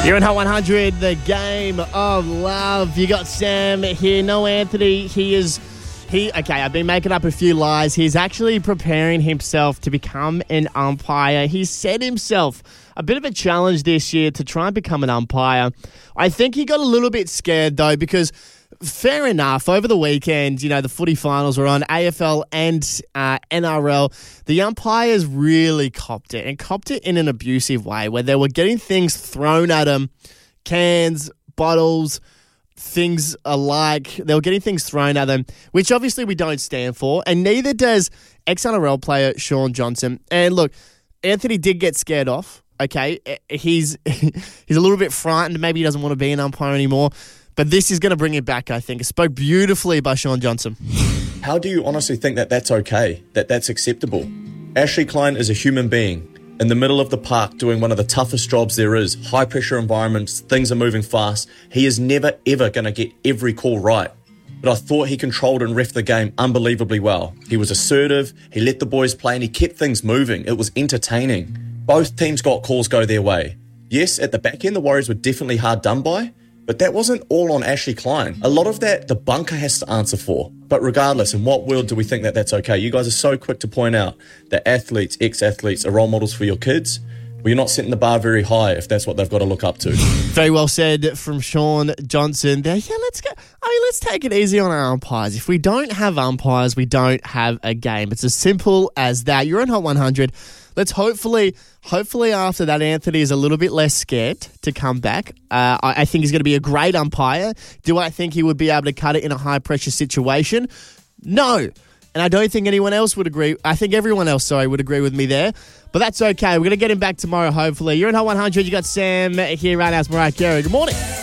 You're in Hot 100, the game of love. You got Sam here. No Anthony. I've been making up a few lies. He's actually preparing himself to become an umpire. He's set himself a bit of a challenge this year to try and become an umpire. I think he got a little bit scared, though, because fair enough, over the weekend, the footy finals were on, AFL and NRL. The umpires really copped it, and copped it in an abusive way, where they were getting things thrown at them, cans, bottles, things alike. They were getting things thrown at them, which obviously we don't stand for, and neither does ex-NRL player Shaun Johnson. And look, Anthony did get scared off, okay? He's a little bit frightened. Maybe he doesn't want to be an umpire anymore. But this is going to bring it back, I think. It spoke beautifully by Shaun Johnson. How do you honestly think that that's okay, that that's acceptable? Ashley Klein is a human being in the middle of the park doing one of the toughest jobs there is, high-pressure environments, things are moving fast. He is never, ever going to get every call right. But I thought he controlled and reffed the game unbelievably well. He was assertive, he let the boys play, and he kept things moving. It was entertaining. Both teams got calls go their way. Yes, at the back end, the Warriors were definitely hard done by, but that wasn't all on Ashley Klein. A lot of that, the bunker has to answer for. But regardless, in what world do we think that that's okay? You guys are so quick to point out that athletes, ex-athletes are role models for your kids. Well, you're not setting the bar very high if that's what they've got to look up to. Very well said from Shaun Johnson there. Yeah, let's go. Let's take it easy on our umpires. If we don't have umpires, we don't have a game. It's as simple as that. You're in Hot 100. Let's hopefully after that, Anthony is a little bit less scared to come back. I think he's going to be a great umpire. Do I think he would be able to cut it in a high-pressure situation? No. And I don't think anyone else would agree. I think everyone else, would agree with me there. But that's okay. We're going to get him back tomorrow, hopefully. You're in Hot 100. You got Sam here right now. It's Mariah Carey. Good morning.